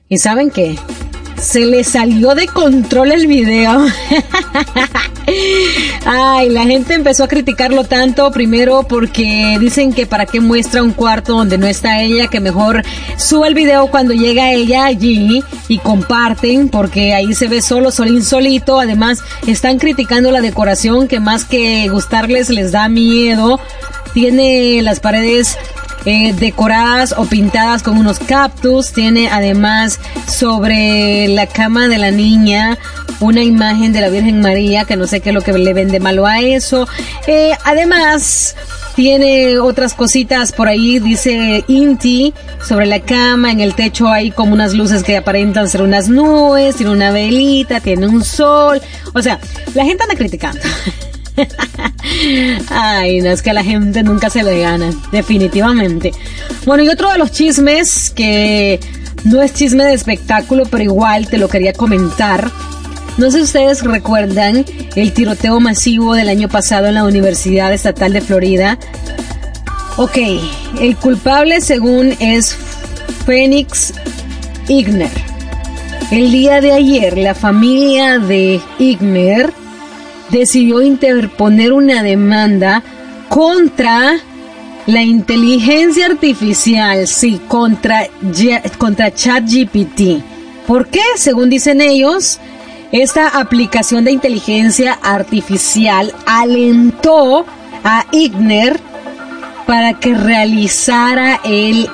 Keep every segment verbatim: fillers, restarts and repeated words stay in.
¿Y saben qué? Se le salió de control el video. Ay, la gente empezó a criticarlo tanto, primero porque dicen que para qué muestra un cuarto donde no está ella, que mejor suba el video cuando llega ella allí y comparten, porque ahí se ve solo, solín solito. Además, están criticando la decoración, que más que gustarles les da miedo. Tiene las paredes Eh, decoradas o pintadas con unos cactus. Tiene además sobre la cama de la niña una imagen de la Virgen María, que no sé qué es lo que le ven de malo a eso. Eh, además tiene otras cositas por ahí, dice Inti, sobre la cama. En el techo hay como unas luces que aparentan ser unas nubes, tiene una velita, tiene un sol. O sea, la gente anda criticando. Ay, no, es que a la gente nunca se le gana, definitivamente. Bueno, y otro de los chismes, que no es chisme de espectáculo, pero igual te lo quería comentar. No sé si ustedes recuerdan el tiroteo masivo del año pasado en la Universidad Estatal de Florida. Ok, el culpable según es Phoenix Igner. El día de ayer, la familia de Igner decidió interponer una demanda contra la inteligencia artificial, sí, contra, contra ChatGPT. ¿Por qué? Según dicen ellos, esta aplicación de inteligencia artificial alentó a Igner para que realizara el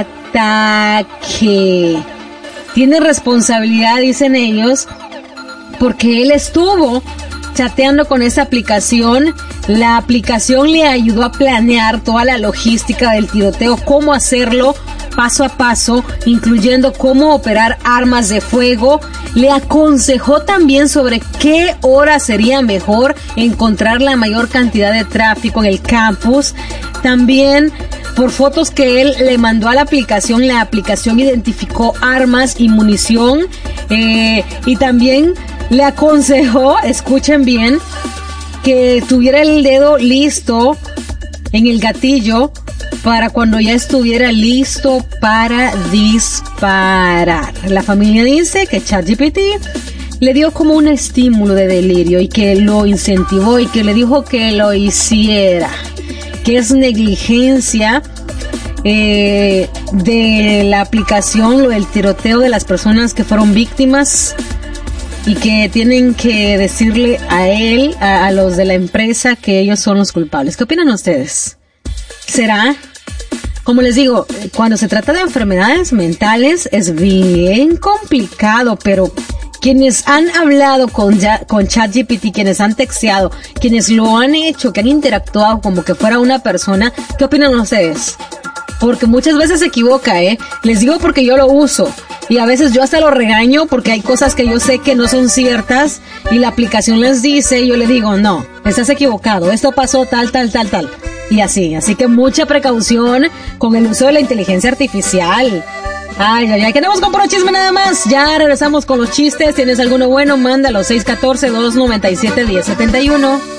ataque. Tiene responsabilidad, dicen ellos, porque él estuvo chateando con esa aplicación. La aplicación le ayudó a planear toda la logística del tiroteo, cómo hacerlo paso a paso, incluyendo cómo operar armas de fuego. Le aconsejó también sobre qué hora sería mejor encontrar la mayor cantidad de tráfico en el campus. También, por fotos que él le mandó a la aplicación, la aplicación identificó armas y munición. Eh, y también le aconsejó, escuchen bien, que tuviera el dedo listo en el gatillo para cuando ya estuviera listo para disparar. La familia dice que ChatGPT le dio como un estímulo de delirio y que lo incentivó y que le dijo que lo hiciera, que es negligencia eh, de la aplicación, lo del tiroteo de las personas que fueron víctimas, y que tienen que decirle a él, a, a los de la empresa, que ellos son los culpables. ¿Qué opinan ustedes? ¿Será? Como les digo, cuando se trata de enfermedades mentales es bien complicado, pero quienes han hablado con, ya, con ChatGPT, quienes han texteado, quienes lo han hecho, que han interactuado como que fuera una persona, ¿qué opinan ustedes? Porque muchas veces se equivoca, ¿eh? Les digo porque yo lo uso. Y a veces yo hasta lo regaño porque hay cosas que yo sé que no son ciertas y la aplicación les dice y yo le digo, no, estás equivocado, esto pasó tal, tal, tal, tal. Y así, así que mucha precaución con el uso de la inteligencia artificial. Ay, ay, ay, quedamos con puro chisme nada más. Ya regresamos con los chistes. ¿Tienes alguno bueno? Mándalo seis uno cuatro, dos nueve siete, uno cero siete uno.